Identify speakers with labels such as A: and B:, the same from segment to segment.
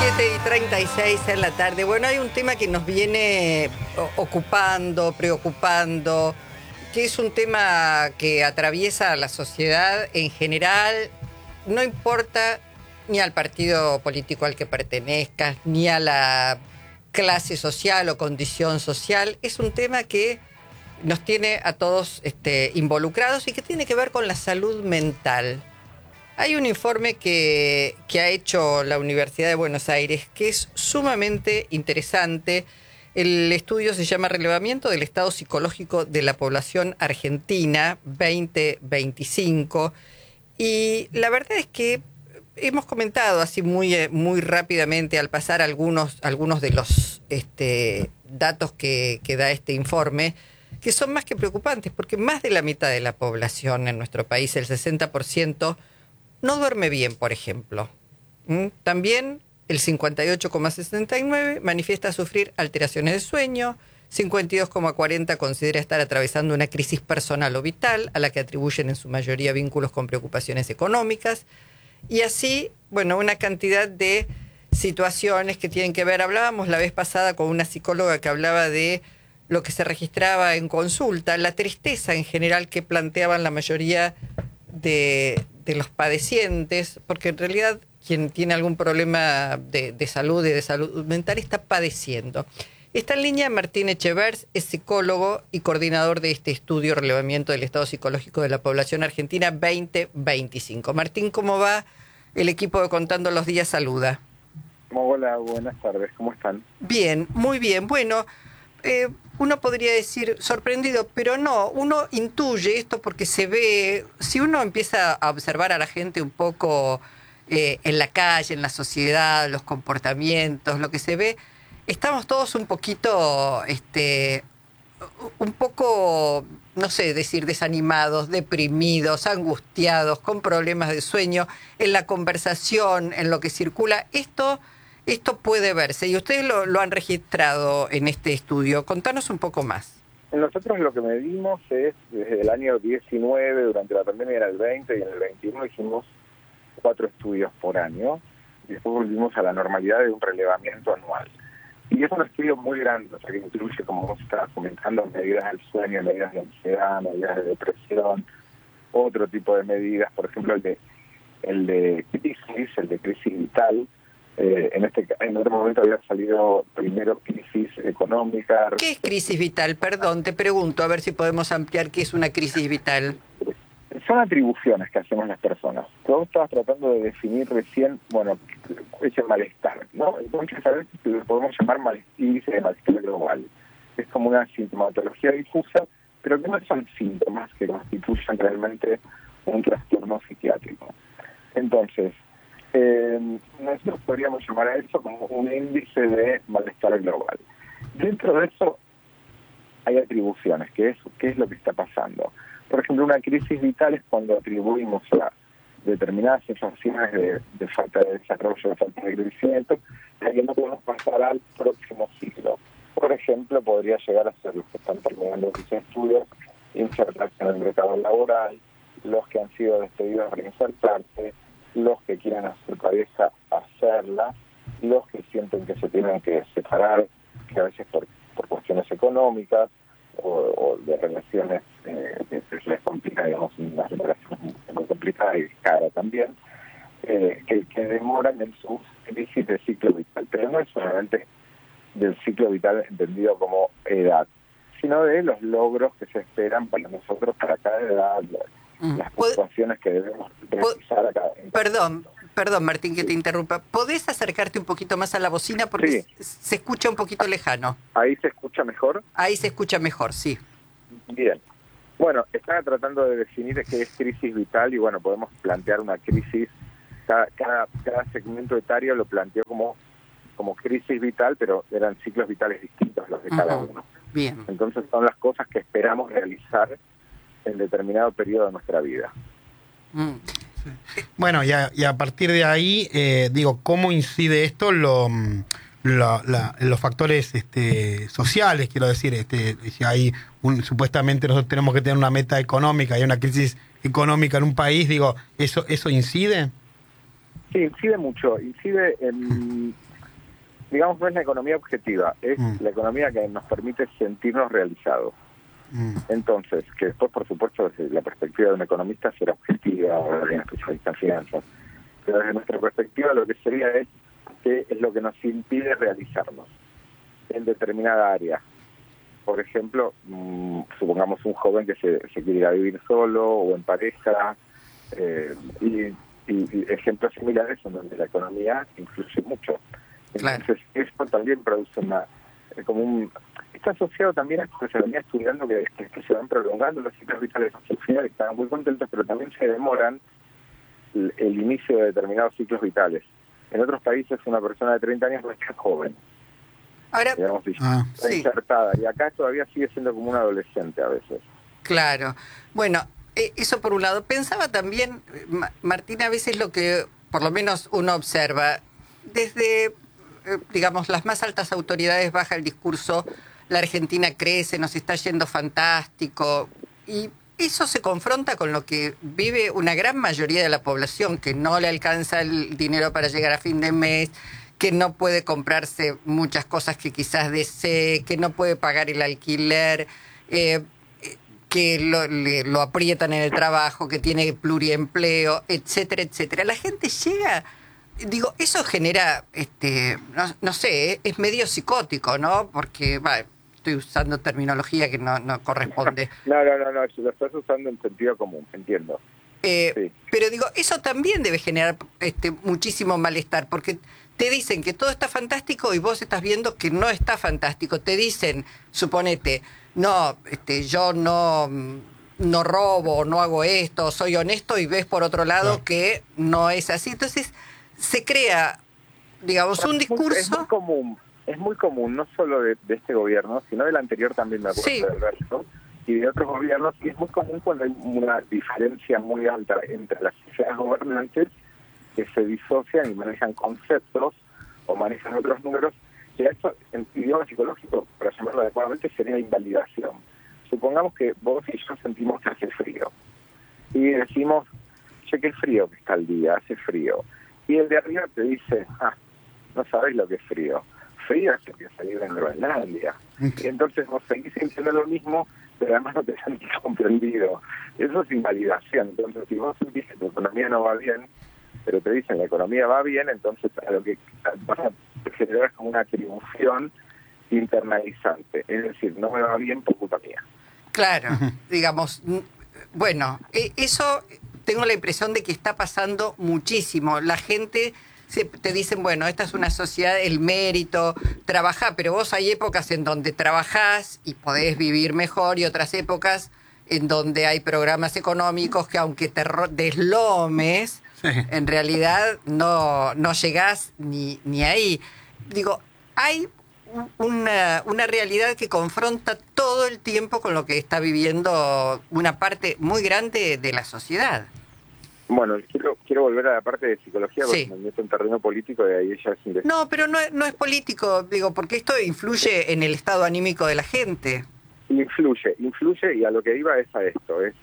A: 7:36 en la tarde. Bueno, hay un tema que nos viene ocupando, preocupando, que es un tema que atraviesa a la sociedad en general. No importa ni al partido político al que pertenezcas, ni a la clase social o condición social. Es un tema que nos tiene a todos involucrados y que tiene que ver con la salud mental. Hay un informe que ha hecho la Universidad de Buenos Aires que es sumamente interesante. El estudio se llama Relevamiento del Estado Psicológico de la Población Argentina 2025. Y la verdad es que hemos comentado así muy rápidamente al pasar algunos de los datos que da este informe, que son más que preocupantes, porque más de la mitad de la población en nuestro país, el 60%, no duerme bien, por ejemplo. También el 58,69 manifiesta sufrir alteraciones de sueño, 52,40 considera estar atravesando una crisis personal o vital, a la que atribuyen en su mayoría vínculos con preocupaciones económicas, y así, bueno, una cantidad de situaciones que tienen que ver. Hablábamos la vez pasada con una psicóloga que hablaba de lo que se registraba en consulta, la tristeza en general que planteaban la mayoría de los padecientes, porque en realidad quien tiene algún problema de salud y de salud mental está padeciendo. Está en línea Martín Echevers, es psicólogo y coordinador de este estudio Relevamiento del Estado Psicológico de la Población Argentina 2025. Martín, ¿cómo va? El equipo de Contando los Días saluda.
B: Hola, buenas tardes, ¿cómo están?
A: Bien, muy bien. Bueno, uno podría decir sorprendido, pero no, uno intuye esto porque se ve, si uno empieza a observar a la gente un poco en la calle, en la sociedad, los comportamientos, lo que se ve, estamos todos un poquito, un poco, no sé, decir desanimados, deprimidos, angustiados, con problemas de sueño, en la conversación, en lo que circula. Esto puede verse y ustedes lo han registrado en este estudio. Contanos un poco más.
B: Nosotros lo que medimos es, desde el año 19, durante la pandemia era el 20, y en el 21 hicimos 4 estudios por año, y después volvimos a la normalidad de un relevamiento anual. Y es un estudio muy grande, o sea, que incluye, como vos estabas comentando, medidas del sueño, medidas de ansiedad, medidas de depresión, otro tipo de medidas, por ejemplo, el de crisis vital. En otro momento había salido primero crisis económica.
A: ¿Qué es crisis vital? Perdón, te pregunto, a ver si podemos ampliar qué es una crisis vital.
B: Son atribuciones que hacemos las personas. Vos estabas tratando de definir recién, bueno, ese malestar, ¿no? Entonces, a veces lo podemos llamar índice de malestar global. Es como una sintomatología difusa, pero que no son síntomas que constituyan realmente un trastorno psiquiátrico. Entonces, nosotros podríamos llamar a eso como un índice de malestar global. Dentro de eso hay atribuciones, qué es lo que está pasando. Por ejemplo, una crisis vital es cuando atribuimos a determinadas sensaciones de falta de desarrollo, de falta de crecimiento, a que no podemos pasar al próximo ciclo. Por ejemplo, podría llegar a ser los que están terminando sus estudios, insertarse en el mercado laboral, los que han sido despedidos reinsertarse, los que quieran hacer pareja, hacerla, los que sienten que se tienen que separar, que a veces por cuestiones económicas o de relaciones que les complica, digamos, una separación muy complicada y cara también, que demoran en sus crisis de ciclo vital. Pero no es solamente del ciclo vital entendido como edad, sino de los logros que se esperan para nosotros, para cada edad, las puntuaciones que debemos realizar a cada edad.
A: Perdón, Martín, que te interrumpa. ¿Podés acercarte un poquito más a la bocina? Porque sí, se escucha un poquito lejano.
B: ¿Ahí se escucha mejor?
A: Ahí se escucha mejor, sí.
B: Bien. Bueno, estaba tratando de definir qué es crisis vital y, bueno, podemos plantear una crisis. Cada segmento etario lo planteó como crisis vital, pero eran ciclos vitales distintos los de cada uno.
A: Bien.
B: Entonces son las cosas que esperamos realizar en determinado periodo de nuestra vida.
C: Bueno, y a partir de ahí, ¿cómo incide esto los factores sociales? Quiero decir, si hay supuestamente nosotros tenemos que tener una meta económica, hay una crisis económica en un país, ¿eso incide?
B: Sí, incide mucho. Incide en digamos, no es la economía objetiva, es la economía que nos permite sentirnos realizados. Entonces, que después, por supuesto, desde la perspectiva de un economista será objetiva o de un especialista en finanzas, pero desde nuestra perspectiva lo que sería es que es lo que nos impide realizarnos en determinada área. Por ejemplo, supongamos un joven que se quiere ir a vivir solo o en pareja, y ejemplos similares en donde la economía influye mucho. Entonces, esto también produce está asociado también a esto que se venía estudiando, que se van prolongando los ciclos vitales hacia el final, estaban muy contentos, pero también se demoran el inicio de determinados ciclos vitales. En otros países una persona de 30 años no es tan joven.
A: Ahora,
B: digamos, está insertada, y acá todavía sigue siendo como un adolescente a veces.
A: Claro. Bueno, eso por un lado. Pensaba también, Martín, a veces lo que por lo menos uno observa, desde, digamos, las más altas autoridades baja el discurso, la Argentina crece, nos está yendo fantástico, y eso se confronta con lo que vive una gran mayoría de la población, que no le alcanza el dinero para llegar a fin de mes, que no puede comprarse muchas cosas que quizás desee, que no puede pagar el alquiler, que lo aprietan en el trabajo, que tiene pluriempleo, etcétera, etcétera. La gente llega, digo, eso genera, no sé, es medio psicótico, ¿no? Porque, estoy usando terminología que no corresponde.
B: No, lo estás usando en sentido común, entiendo. Sí.
A: Pero digo, eso también debe generar muchísimo malestar, porque te dicen que todo está fantástico y vos estás viendo que no está fantástico. Te dicen, suponete, no, yo no robo, no hago esto, soy honesto, y ves por otro lado que no es así. Entonces se crea, digamos, un discurso...
B: Es muy común, no solo de este gobierno, sino del anterior también, me acuerdo, del resto, y de otros gobiernos, y es muy común cuando hay una diferencia muy alta entre las sociedades gobernantes que se disocian y manejan conceptos o manejan otros números, que esto en idioma psicológico, para llamarlo adecuadamente, sería invalidación. Supongamos que vos y yo sentimos que hace frío, y decimos, che, qué frío que está el día, hace frío. Y el de arriba te dice, no sabés lo que es frío. Frío es que salir en Groenlandia. Y entonces vos seguís sintiendo lo mismo, pero además no te sentís comprendido. Eso es invalidación. Entonces, si vos sentís que tu economía no va bien, pero te dicen la economía va bien, entonces a lo que vas a generar es como una atribución internalizante. Es decir, no me va bien por culpa mía.
A: Claro, digamos, bueno, eso tengo la impresión de que está pasando muchísimo. La gente... te dicen, bueno, esta es una sociedad, el mérito, trabajá, pero vos hay épocas en donde trabajás y podés vivir mejor, y otras épocas en donde hay programas económicos que aunque te deslomes, en realidad no llegás ni ahí. Digo, hay una realidad que confronta todo el tiempo con lo que está viviendo una parte muy grande de la sociedad.
B: Bueno, quiero volver a la parte de psicología, porque me meto en terreno político y ahí ya es
A: No, pero no es político, digo, porque esto influye en el estado anímico de la gente.
B: Influye, y a lo que iba es a esto, es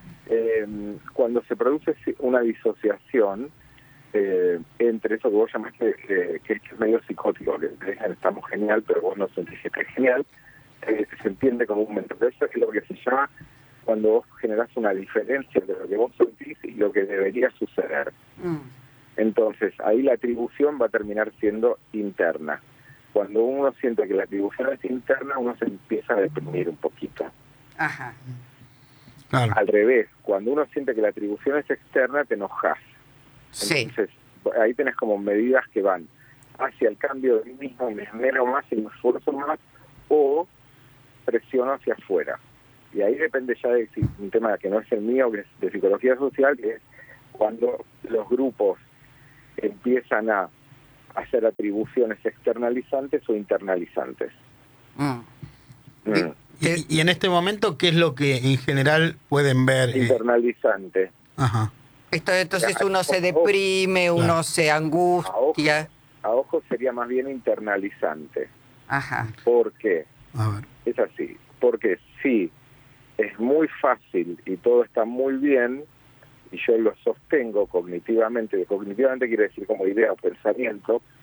B: cuando se produce una disociación entre eso que vos llamás que es medio psicótico, que estamos genial, pero vos no sentís que está genial, se entiende comúnmente. Pero eso es lo que se llama cuando vos generás una diferencia entre lo que vos sentís y lo que debería suceder. Entonces, ahí la atribución va a terminar siendo interna. Cuando uno siente que la atribución es interna, uno se empieza a deprimir un poquito.
A: Ajá.
C: Claro.
B: Al revés, cuando uno siente que la atribución es externa, te enojas. Entonces, ahí tenés como medidas que van hacia el cambio de mí mismo, me esmero más y me esfuerzo más, o presiono hacia afuera. Y ahí depende ya de un tema que no es el mío, que es de psicología social, que es cuando los grupos empiezan a hacer atribuciones externalizantes o internalizantes.
C: Y en este momento, ¿qué es lo que en general pueden ver?
B: Internalizante.
C: Ajá.
A: Entonces uno se deprime, uno se angustia.
B: A ojo sería más bien internalizante.
A: Ajá.
B: ¿Por qué?
C: A ver.
B: Es así. Porque sí, es muy fácil y todo está muy bien, y yo lo sostengo cognitivamente. Cognitivamente quiere decir como idea o pensamiento,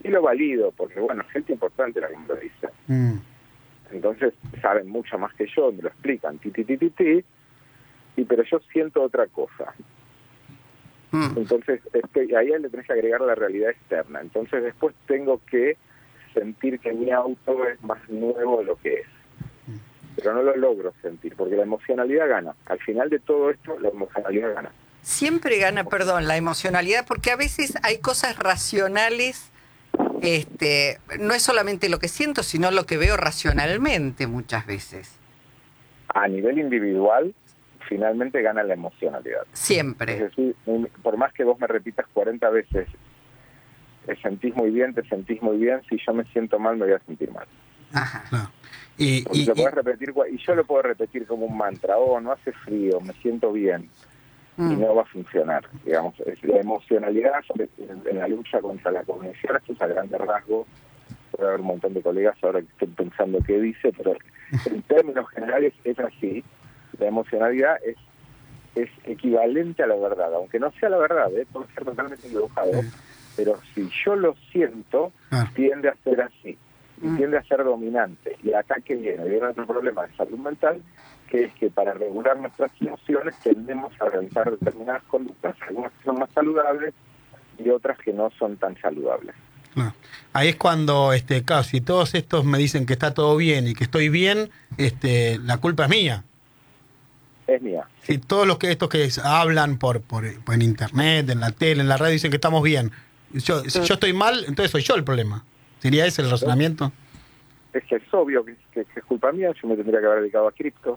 B: Y lo valido, porque bueno, gente importante la que me lo dice. Entonces saben mucho más que yo, me lo explican, pero yo siento otra cosa. Entonces ahí le tenés que agregar la realidad externa. Entonces después tengo que sentir que mi auto es más nuevo de lo que es. Pero no lo logro sentir, porque la emocionalidad gana. Al final de todo esto, la emocionalidad gana.
A: Siempre gana, perdón, la emocionalidad, porque a veces hay cosas racionales, no es solamente lo que siento, sino lo que veo racionalmente muchas veces.
B: A nivel individual, finalmente gana la emocionalidad.
A: Siempre.
B: Es decir, por más que vos me repitas 40 veces, te sentís muy bien, si yo me siento mal, me voy a sentir mal.
A: Ajá.
C: Claro.
B: Lo podés repetir, y yo lo puedo repetir como un mantra: no hace frío, me siento bien. Y no va a funcionar, digamos. La emocionalidad en la lucha contra la cognición, esto es a grandes rasgos. Puede haber un montón de colegas ahora que estén pensando qué dice, pero en términos generales es así. La emocionalidad es equivalente a la verdad, aunque no sea la verdad, puede ser totalmente equivocado, pero si yo lo siento, tiende a ser así, y tiende a ser dominante. Y acá que viene otro problema de salud mental, que es que para regular nuestras emociones tendemos a realizar determinadas conductas, algunas que son más saludables y otras que no son tan saludables.
C: Ahí es cuando, claro, si todos estos me dicen que está todo bien y que estoy bien, la culpa es mía.
B: Es mía.
C: Si todos estos que hablan por en internet, en la tele, en la radio, dicen que estamos bien, si yo estoy mal, entonces soy yo el problema. ¿Sería ese el razonamiento?
B: Es que es obvio que es culpa mía, yo me tendría que haber dedicado a cripto.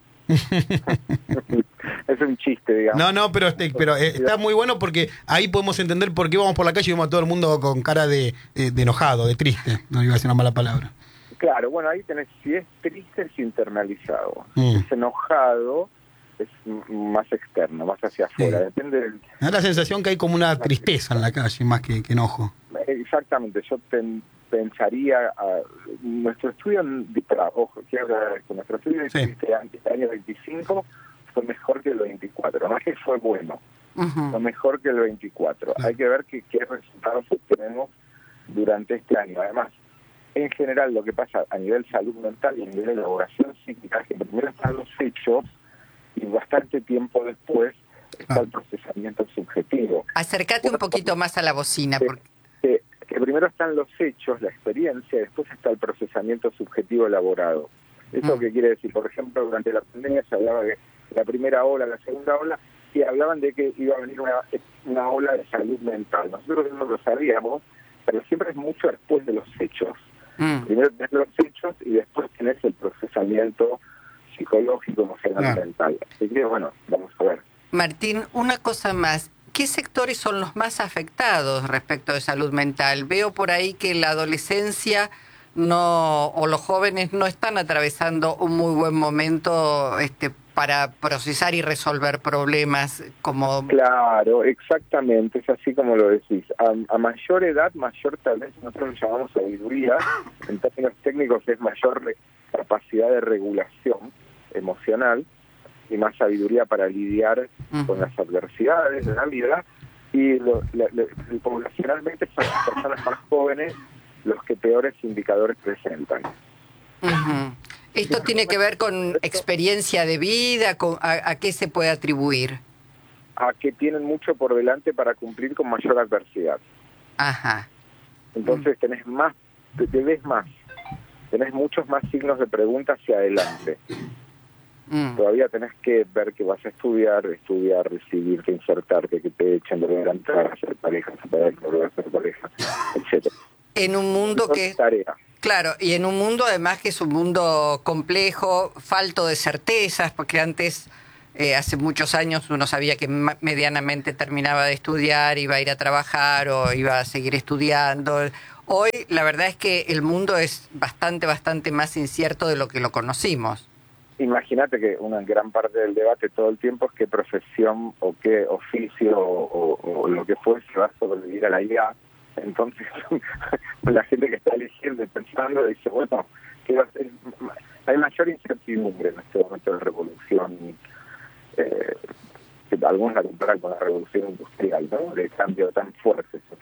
B: Es un chiste, digamos.
C: No, pero está muy bueno, porque ahí podemos entender por qué vamos por la calle y vemos a todo el mundo con cara de enojado, de triste. No iba a decir una mala palabra.
B: Claro, bueno, ahí tenés, si es triste es internalizado, es enojado es más externo, más hacia afuera. Depende del...
C: Me da la sensación que hay como una tristeza en la calle, más que enojo.
B: Exactamente, yo pensaría, nuestro estudio, ojo, quiero aclarar esto, nuestro estudio de este año 25 fue mejor que el 24, no es que fue bueno, fue mejor que el 24. Hay que ver qué resultados obtenemos durante este año. Además, en general lo que pasa a nivel salud mental y a nivel de elaboración psíquica es que primero están los hechos y bastante tiempo después está el procesamiento subjetivo.
A: Acércate un poquito más a la bocina.
B: Que primero están los hechos, la experiencia, y después está el procesamiento subjetivo elaborado. ¿Eso qué quiere decir? Por ejemplo, durante la pandemia se hablaba de la primera ola, la segunda ola, y hablaban de que iba a venir una ola de salud mental. Nosotros no lo sabíamos, pero siempre es mucho después de los hechos. Primero tenés los hechos y después tenés el procesamiento psicológico, emocional, mental. Así que, bueno, vamos a ver.
A: Martín, una cosa más. ¿Qué sectores son los más afectados respecto de salud mental? Veo por ahí que la adolescencia o los jóvenes no están atravesando un muy buen momento para procesar y resolver problemas como...
B: Claro, exactamente, es así como lo decís. A mayor edad, mayor tal vez, nosotros lo llamamos sabiduría, en términos técnicos es mayor capacidad de regulación emocional y más sabiduría para lidiar con las adversidades de la vida, y poblacionalmente son las personas más jóvenes los que peores indicadores presentan.
A: ¿Esto tiene que ver con experiencia de vida? ¿A qué se puede atribuir?
B: A que tienen mucho por delante para cumplir con mayor adversidad.
A: Ajá.
B: Entonces te ves más, tenés muchos más signos de pregunta hacia adelante. Todavía tenés que ver que vas a estudiar, recibirte, insertarte, que te echen, volver a entrar, a ser pareja, volver a ser pareja, etcétera.
A: En un mundo que...
B: Tarea.
A: Claro, y en un mundo además que es un mundo complejo, falto de certezas, porque antes, hace muchos años, uno sabía que medianamente terminaba de estudiar, iba a ir a trabajar o iba a seguir estudiando. Hoy la verdad es que el mundo es bastante más incierto de lo que lo conocimos.
B: Imagínate que una gran parte del debate todo el tiempo es qué profesión o qué oficio o lo que fuese va a sobrevivir a la IA. Entonces, la gente que está eligiendo y pensando dice, bueno, ¿qué va a ser? Hay mayor incertidumbre en este momento de revolución, que algunos la comparan con la revolución industrial, ¿no? De cambio tan fuerte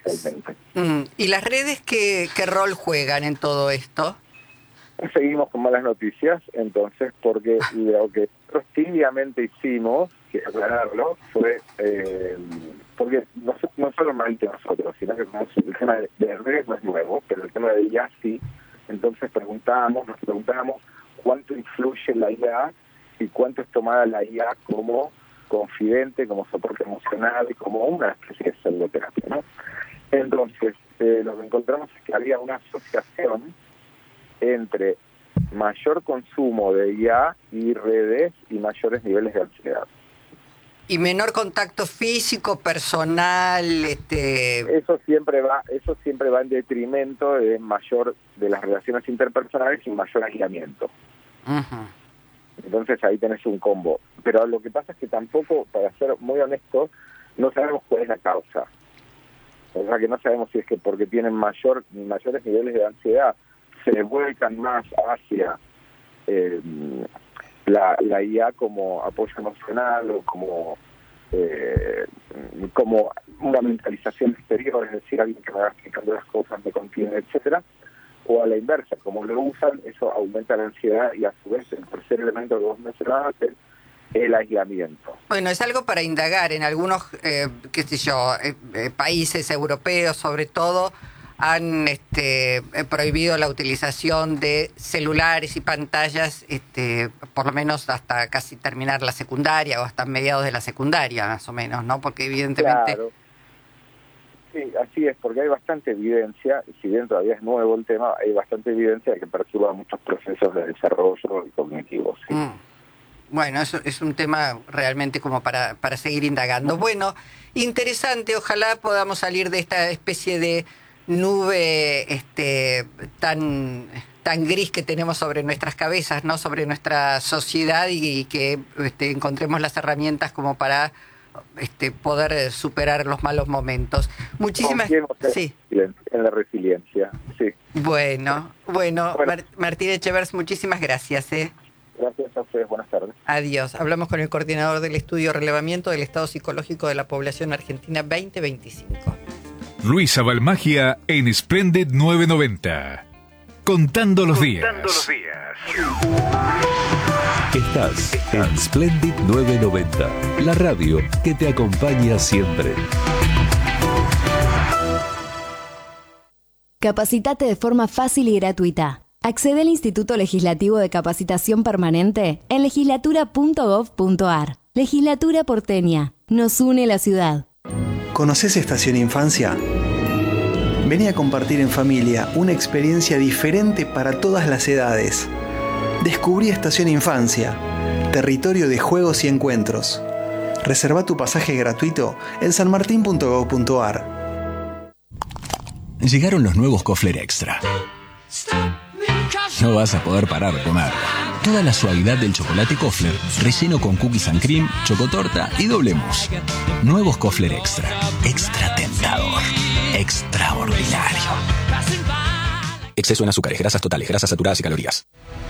B: realmente.
A: ¿Y las redes qué rol juegan en todo esto?
B: Seguimos con malas noticias, entonces, porque lo que nosotros tibiamente hicimos, que aclararlo, fue, porque no solamente nosotros, sino que el tema de redes no es nuevo, pero el tema de IA sí. Entonces nos preguntábamos cuánto influye la IA y cuánto es tomada la IA como confidente, como soporte emocional y como una especie de pseudoterapia, ¿no? Entonces, lo que encontramos es que había una asociación entre mayor consumo de IA y redes y mayores niveles de ansiedad.
A: Y menor contacto físico, personal,
B: Eso siempre va en detrimento de las relaciones interpersonales y mayor aislamiento.
A: Uh-huh.
B: Entonces ahí tenés un combo. Pero lo que pasa es que tampoco, para ser muy honesto, no sabemos cuál es la causa. O sea que no sabemos si es que porque tienen mayores niveles de ansiedad se vuelcan más hacia la IA como apoyo emocional o como una mentalización exterior, es decir, alguien que me va explicando las cosas, me contiene, etcétera, o a la inversa, como lo usan, eso aumenta la ansiedad y a su vez el tercer elemento que vos mencionabas es el aislamiento.
A: Bueno, es algo para indagar. En algunos, países europeos, sobre todo, han prohibido la utilización de celulares y pantallas, por lo menos hasta casi terminar la secundaria o hasta mediados de la secundaria, más o menos, ¿no? Porque evidentemente...
B: Claro. Sí, así es, porque hay bastante evidencia, si bien todavía es nuevo el tema, hay bastante evidencia de que perturba muchos procesos de desarrollo cognitivos. ¿Sí?
A: Bueno, eso es un tema realmente como para seguir indagando. Bueno, interesante, ojalá podamos salir de esta especie de nube tan gris que tenemos sobre nuestras cabezas, ¿no? Sobre nuestra sociedad y que encontremos las herramientas como para poder superar los malos momentos. Muchísimas
B: gracias. En la resiliencia, sí.
A: Bueno, Martín Echevers, muchísimas gracias.
B: Gracias a ustedes, buenas tardes.
A: Adiós. Hablamos con el coordinador del estudio Relevamiento del Estado Psicológico de la Población Argentina 2025.
D: Luisa Balmagia en Splendid 990. Contando los días.
E: Estás en Splendid 990, la radio que te acompaña siempre.
F: Capacitate de forma fácil y gratuita. Accede al Instituto Legislativo de Capacitación Permanente en legislatura.gov.ar. Legislatura porteña. Nos une la ciudad.
G: ¿Conoces Estación Infancia? Vení a compartir en familia una experiencia diferente para todas las edades. Descubrí Estación Infancia, territorio de juegos y encuentros. Reserva tu pasaje gratuito en sanmartin.gov.ar.
H: Llegaron los nuevos Kofler Extra. No vas a poder parar de comer. Toda la suavidad del chocolate Kofler, relleno con cookies and cream, chocotorta y doble mousse. Nuevos Kofler Extra. Extra tentador. Extraordinario. Exceso en azúcares, grasas totales, grasas saturadas y calorías.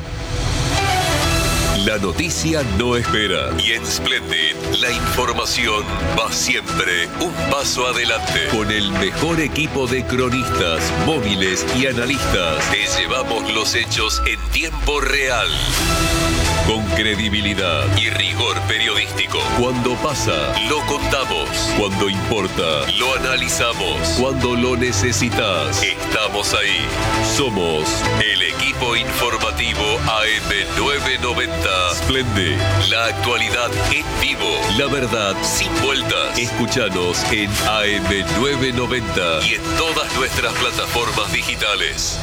E: La noticia no espera y en Splendid la información va siempre un paso adelante. Con el mejor equipo de cronistas, móviles y analistas te llevamos los hechos en tiempo real. Con credibilidad y rigor periodístico. Cuando pasa, lo contamos. Cuando importa, lo analizamos. Cuando lo necesitas, estamos ahí. Somos el equipo informativo AM990. Splendid, la actualidad en vivo. La verdad sin vueltas. Escúchanos en AM990 y en todas nuestras plataformas digitales.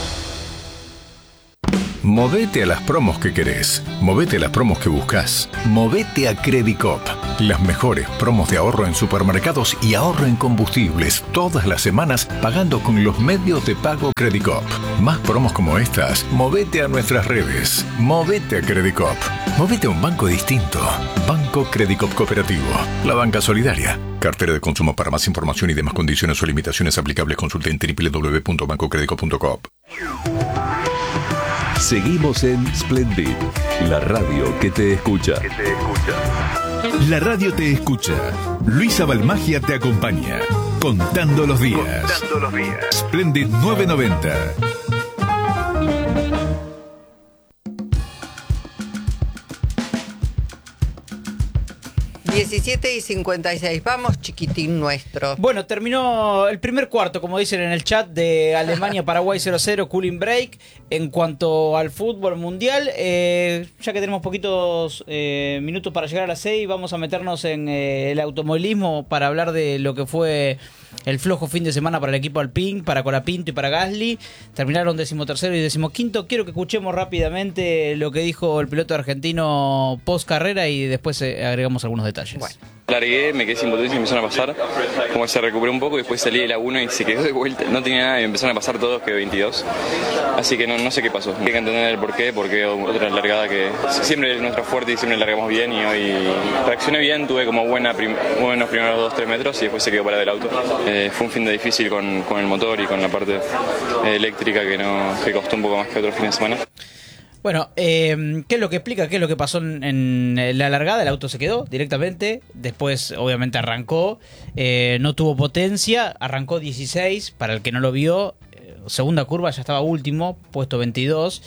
D: Movete a las promos que querés. Movete a las promos que buscas. Movete a Credicop. Las mejores promos de ahorro en supermercados y ahorro en combustibles. Todas las semanas pagando con los medios de pago Credicop. Más promos como estas. Movete a nuestras redes. Movete a Credicop. Movete a un banco distinto. Banco Credicop Cooperativo. La banca solidaria. Cartera de consumo. Para más información y demás condiciones o limitaciones aplicables, consulte en www.bancocredico.coop.
E: Seguimos en Splendid, la radio que te escucha.
D: La radio te escucha. Luisa Balmagia te acompaña. Contando los días. Splendid 990.
A: y 56. Vamos, chiquitín nuestro.
I: Bueno, terminó el primer cuarto, como dicen en el chat, de Alemania-Paraguay 0-0, cooling break. En cuanto al fútbol mundial, ya que tenemos poquitos minutos para llegar a las 6, vamos a meternos en el automovilismo para hablar de lo que fue el flojo fin de semana para el equipo Alpine, para Colapinto y para Gasly. Terminaron 13º y 15º. Quiero que escuchemos rápidamente lo que dijo el piloto argentino post carrera y después agregamos algunos detalles.
A: Bueno.
J: Largué, me quedé sin potencia y me empezaron a pasar. Como que se recuperó un poco y después salí de la 1 y se quedó de vuelta. No tenía nada y me empezaron a pasar todos, quedé 22. Así que no sé qué pasó. Hay que entender el porqué, porque otra largada que siempre es nuestra fuerte y siempre largamos bien. Y hoy reaccioné bien, tuve como buenos primeros 2-3 metros y después se quedó parado el auto. Fue un fin de difícil con el motor y con la parte eléctrica que costó un poco más que otros fines de semana.
I: Bueno, ¿qué es lo que explica? ¿Qué es lo que pasó en la largada? El auto se quedó directamente, después obviamente arrancó, no tuvo potencia, arrancó 16, para el que no lo vio, segunda curva ya estaba último, puesto 22,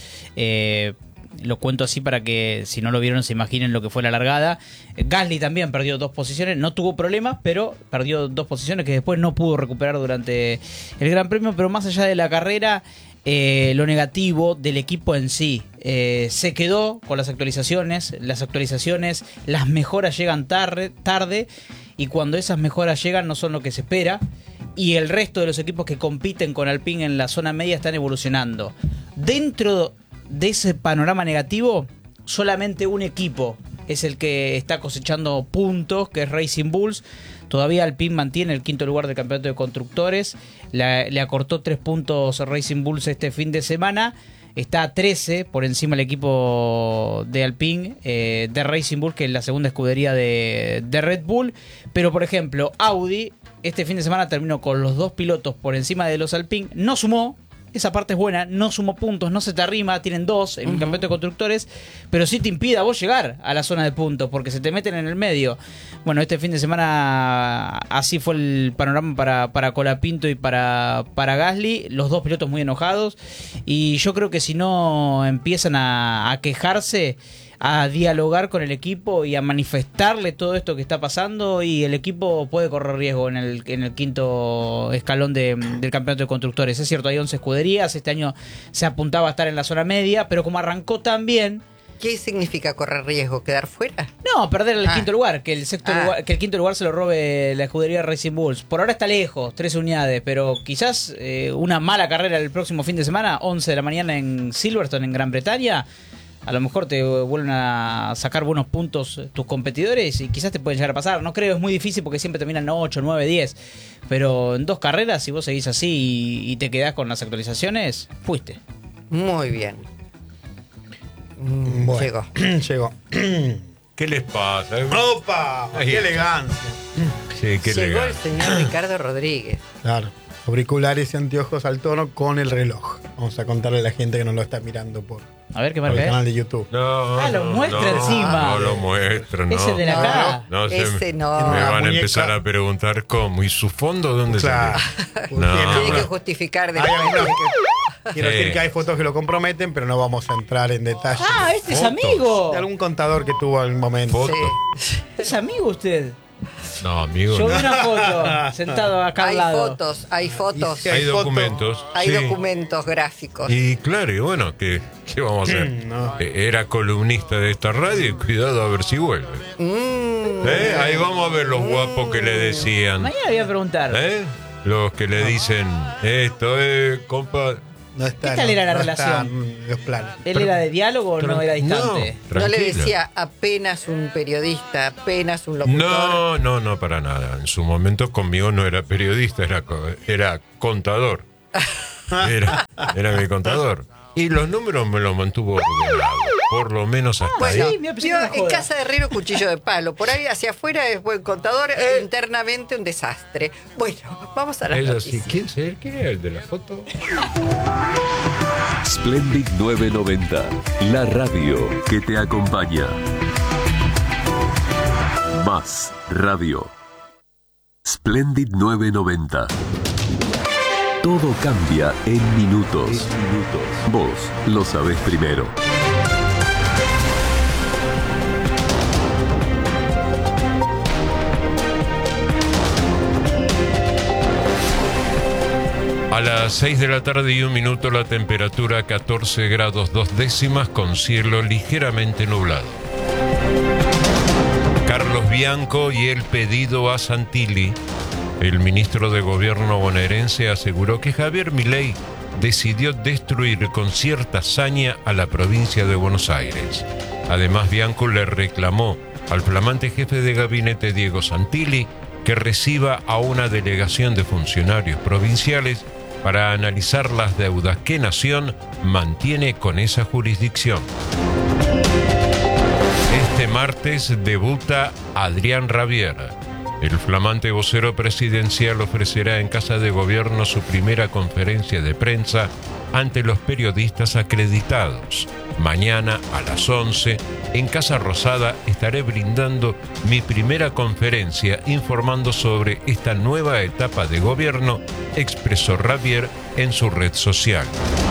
I: lo cuento así para que si no lo vieron se imaginen lo que fue la largada. Gasly también perdió 2 posiciones, no tuvo problemas, pero perdió 2 posiciones que después no pudo recuperar durante el Gran Premio, pero más allá de la carrera... lo negativo del equipo en sí, se quedó con las actualizaciones, las mejoras llegan tarde y cuando esas mejoras llegan no son lo que se espera y el resto de los equipos que compiten con Alpine en la zona media están evolucionando. Dentro de ese panorama negativo, solamente un equipo es el que está cosechando puntos, que es Racing Bulls. Todavía Alpine mantiene el 5º lugar del campeonato de constructores. Le acortó 3 puntos Racing Bulls este fin de semana. Está a 13 por encima del equipo de Alpine, de Racing Bulls, que es la segunda escudería de Red Bull. Pero, por ejemplo, Audi este fin de semana terminó con los 2 pilotos por encima de los Alpine. No sumó. Esa parte es buena, no sumó puntos, no se te arrima, tienen 2 en el campeonato de constructores, pero sí te impide a vos llegar a la zona de puntos, porque se te meten en el medio. Bueno, este fin de semana así fue el panorama para Colapinto y para Gasly, los 2 pilotos muy enojados, y yo creo que si no empiezan a quejarse, a dialogar con el equipo y a manifestarle todo esto que está pasando, y el equipo puede correr riesgo en el 5º escalón del campeonato de constructores. Es cierto, hay 11 escuderías, este año se apuntaba a estar en la zona media, pero como arrancó tan bien...
A: ¿Qué significa correr riesgo? ¿Quedar fuera?
I: No, perder el 5º lugar, que el 5º lugar se lo robe la escudería Racing Bulls. Por ahora está lejos, 3 unidades, pero quizás una mala carrera el próximo fin de semana, 11 de la mañana en Silverstone, en Gran Bretaña, a lo mejor te vuelven a sacar buenos puntos tus competidores y quizás te pueden llegar a pasar. No creo, es muy difícil porque siempre terminan 8, 9, 10. Pero en 2 carreras, si vos seguís así y te quedás con las actualizaciones, fuiste.
A: Muy bien.
C: Bueno, llegó.
K: ¿Qué les pasa?
C: ¡Opa! ¡Qué elegancia!
K: Sí, qué
A: Llegó
K: elegancia.
A: el señor Ricardo Rodríguez.
C: Claro. Auriculares y anteojos al tono con el reloj. Vamos a contarle a la gente que no lo está mirando por
I: A ver qué
C: el
I: marca
C: canal
I: es.
C: de YouTube.
I: Lo muestra encima.
K: No lo muestra, no.
I: Ese de la cara.
K: No,
A: Ese no.
K: Me van a
C: muñeca.
K: empezar a preguntar cómo. ¿Y su fondo dónde
C: Claro.
K: sale?
A: Tiene que
K: No.
A: justificar
C: Hay
A: después.
C: algunos quiero
K: Sí.
C: decir que hay fotos que lo comprometen, pero no vamos a entrar en detalle.
I: Ah, este es
K: Fotos.
I: amigo.
C: De algún contador que tuvo algún momento.
K: Foto.
A: Sí.
I: Es amigo usted.
K: No, amigo.
I: Yo vi
K: no.
I: una foto sentado acá
A: Hay
I: al lado.
A: fotos, hay fotos,
C: Sí,
K: Hay
C: foto.
K: documentos.
A: hay
K: sí.
A: documentos gráficos.
K: Y claro, y bueno, ¿qué vamos a hacer?
C: No.
K: Era columnista de esta radio y cuidado a ver si vuelve. Ahí vamos a ver los guapos que le decían.
I: Mañana voy a preguntar.
K: Los que le dicen, esto es, compa...
C: No está,
I: ¿Qué tal era la relación?
C: están los planes.
I: ¿Él era de diálogo o no era distante?
A: No le
K: tranquilo.
A: decía apenas un periodista, apenas un locutor.
K: No, para nada. En su momento conmigo no era periodista, era contador. Era mi contador. Y los números me los mantuvo ordenado. Por lo menos hasta
A: Bueno,
K: ahí.
I: me pensé
A: yo
I: que era
A: en
I: joda.
A: casa de herrero cuchillo de palo. Por ahí hacia afuera es buen contador, internamente un desastre. Bueno, vamos a las
K: Eso sí,
A: noticias.
K: ¿quién era el de la foto?
E: Splendid 990, la radio que te acompaña. Más radio. Splendid 990. Todo cambia en minutos. Vos lo sabés primero.
K: A las 6 de la tarde y 1 minuto, la temperatura 14 grados 2 décimas con cielo ligeramente nublado. Carlos Bianco y el pedido a Santilli. El ministro de Gobierno bonaerense aseguró que Javier Milei decidió destruir con cierta saña a la provincia de Buenos Aires. Además, Bianco le reclamó al flamante jefe de gabinete Diego Santilli que reciba a una delegación de funcionarios provinciales para analizar las deudas que Nación mantiene con esa jurisdicción. Este martes debuta Adrián Rabier. El flamante vocero presidencial ofrecerá en Casa de Gobierno su primera conferencia de prensa ante los periodistas acreditados. Mañana a las 11, en Casa Rosada, estaré brindando mi primera conferencia informando sobre esta nueva etapa de gobierno, expresó Rabier en su red social.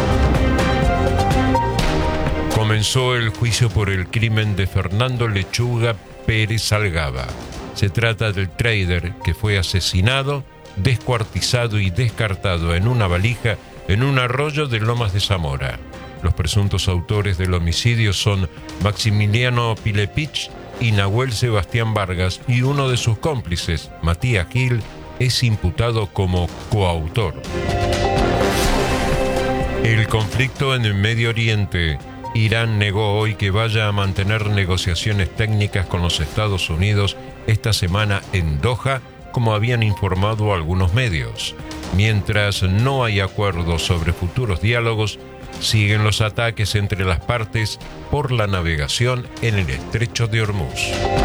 K: Comenzó el juicio por el crimen de Fernando Lechuga Pérez Algaba. Se trata del trader que fue asesinado, descuartizado y descartado en una valija en un arroyo de Lomas de Zamora. Los presuntos autores del homicidio son Maximiliano Pilepich y Nahuel Sebastián Vargas, y uno de sus cómplices, Matías Gil, es imputado como coautor. El conflicto en el Medio Oriente. Irán negó hoy que vaya a mantener negociaciones técnicas con los Estados Unidos esta semana en Doha, como habían informado algunos medios. Mientras no hay acuerdo sobre futuros diálogos, siguen los ataques entre las partes por la navegación en el estrecho de Hormuz.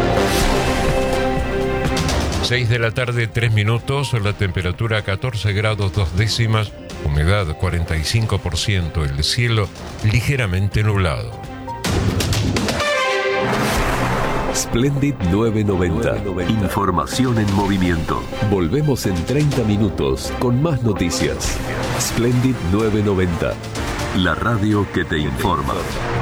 K: 6 de la tarde, 3 minutos, la temperatura 14 grados 2 décimas, humedad 45%, el cielo ligeramente nublado.
E: Splendid 990. Información en movimiento. Volvemos en 30 minutos con más noticias. Splendid 990. La radio que te informa.